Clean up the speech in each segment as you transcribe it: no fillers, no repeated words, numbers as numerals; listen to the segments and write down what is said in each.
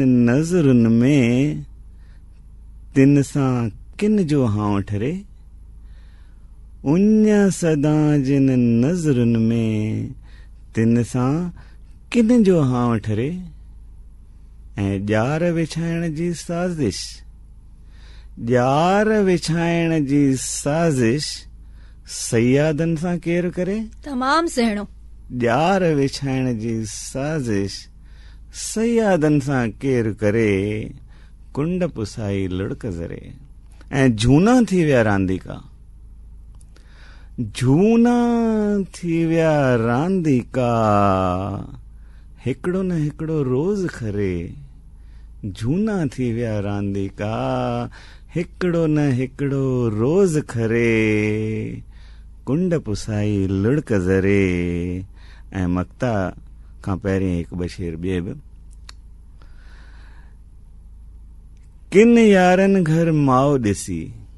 नज़रुन में तिन सां किन जो हाउ ठरे, उञ सदा जिन नज़रुन में तिन सां किन जो हाउ ठरे, ऐं ॼार विछाइण जी साज़िश, ॼार विछाइण जी साज़िश सयादन सां केरु करे? तमाम सुहिणो। ॼार विछाइण जी साज़िश सयादन सां केरु करे, कुंड पुसाई लुड़क ज़रे, ऐं झूना थी विया रांदीका, झूना थी विया रांदीका, हिकिड़ो न हिकिड़ो रोज़ खरे, झूना थी विया रांदीका, हिकिड़ो न हिकिड़ो रोज़ खरे, कुंड पुसाई लुड़क ज़रे। ऐं मक्ता खां पहिरीं हिकु ॿ शेर ॿिए बि। किन यारनि घर माउ ॾिसी,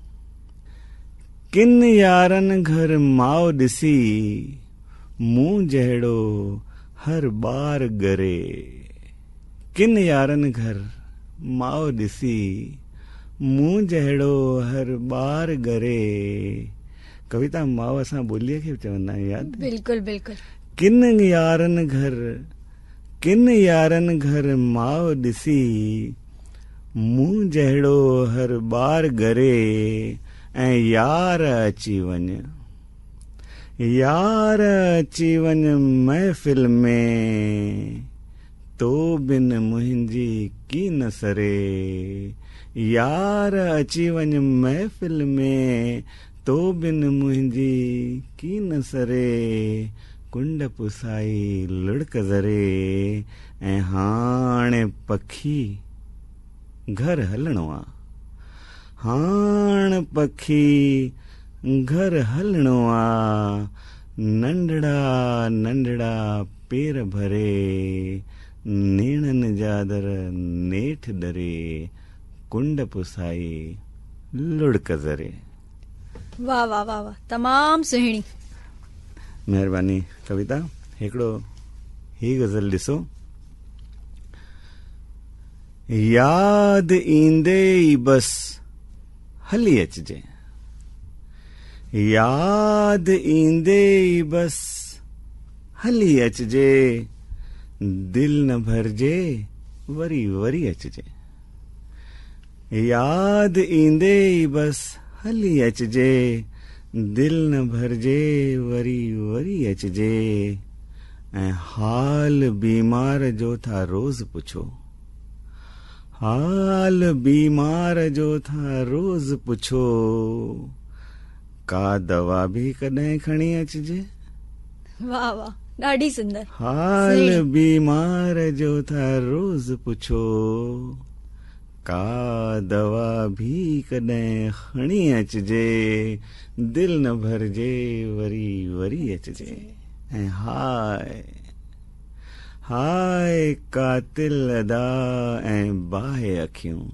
किन यारनि घर माउ ॾिसी, मूं जहिड़ो हर बार ॻरे, किन यारनि घर माउ ॾिसी, मूं जहिड़ो हर बार ॻरे। कविता माउ असां ॿोलीअ खे चवंदा आहियूं, यादि? बिल्कुलु बिल्कुलु। किन यारनि घर, किन यारनि घर माउ ॾिसी, मूं जहिड़ो हर बार ॻरे, ऐं यार अची वञ, यार अची वञ महफ़िल में, तो बिन मुंहिंजी की न सरे, यार अची वञ महफ़िल में, तो बिन मुंहिंजी की न सरे, कुंड पुसाई लुड़क ज़रे। ऐं हाणे पखी घर हलणो आ, हाण पखी घर हलणो आ, नंढड़ा नंढड़ा पेर भरे, नेणन जादर नेठ डरे, कुंड पुसाई लुड़क ज़रे। वाह वाह वाह वाह, तमाम सुहिणी। महिरबानी कविता। हिकिड़ो ही गज़ल ॾिसो। यादि ईंदे ई बस हली अचिजे, यादि ईंदे ई बस हली अचिजे, दिल न भरिजे वरी वरी अचिजे, यादि ईंदे ई बस हली अचिजे, दिल न भरिजे वरी वरी अचिजे, ऐं हाल बीमार जो था रोज़ पुछो, हाल बीमार जो था रोज़ पुछो, का दवा भी कॾहिं खणी अचिजे। वाह वाह, ॾाढी सुंदर। हाल बीमार जो था रोज़ पुछो, का दवा भी कॾहिं खणी अचिजे, दिल न भरिजे वरी वरी अचिजे। ऐं हाय हाय कातिल अदा ऐं बाहि अखियूं,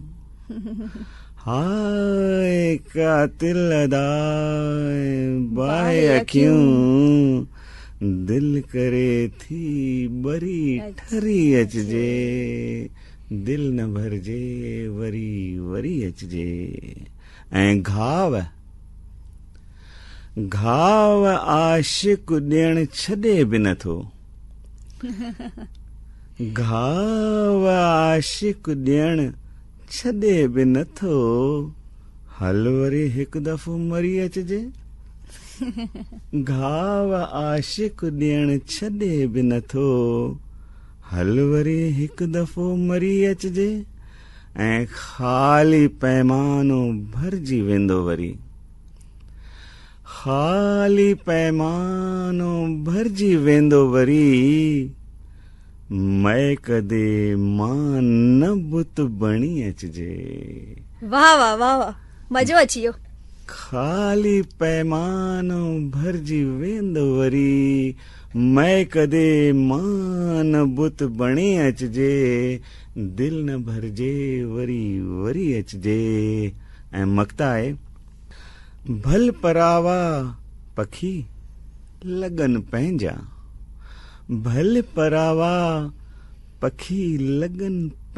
हाय कातिल अदा ऐं बाहि अखियूं, दिल करे थी बरी ठरी अचिजे, दिल न भरिजे वरी वरी अचिजे। ऐं घाव घाव आशिक ॾियण छॾे बि नथो, घाव आशिक ॾियण छॾे बि नथो, हल वरी हिकु दफ़ो मरी अचिजे। घाव आशिक ॾियण छॾे बि नथो, हल वरी हिकु दफ़ो मरी अचिजे, ऐं ख़ाली पैमानो भरिजी वेंदो वरी, ख़ाली पैमानो भरिजी वेंदो वरी, मैं कदे मां न बुत बणी अचिजे। वाह वाह वाह वाह, मज़ो अची वियो। ख़ाली पैमानो भरिजी वेंदो वरी, मैं कदे मां न बुत बणी अचिजे, दिल न भरिजे वरी वरी अचिजे। ऐं मक्ता आहे, भल परावा पखी लगन पंहिंजा, भल परावा पखी लगन